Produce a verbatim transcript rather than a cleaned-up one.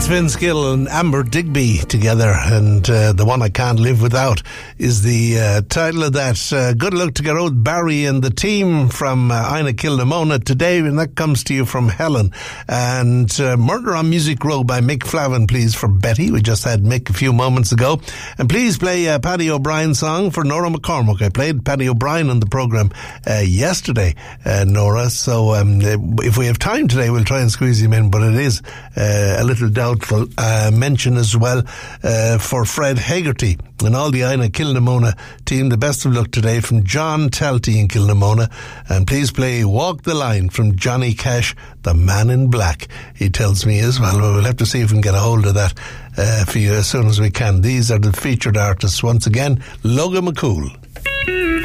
That's Vince Gill and Amber Digby together, and uh, The One I Can't Live Without is the uh, title of that. Uh, good luck to get old Barry and the team from uh, Ina Kilnamona today, and that comes to you from Helen. And uh, Murder on Music Row by Mick Flavin, please, for Betty. We just had Mick a few moments ago. And please play a Paddy O'Brien song for Nora McCormack. I played Paddy O'Brien on the programme uh, yesterday, uh, Nora, so um, if we have time today we'll try and squeeze him in, but it is uh, a little doubtful. Uh, mention as well uh, for Fred Hegarty and all the Ina Kilnamona team. The best of luck today from John Telty in Kilnamona. And please play Walk the Line from Johnny Cash, the Man in Black, he tells me as well. We'll have to see if we can get a hold of that uh, for you as soon as we can. These are the featured artists once again. Logan McCool.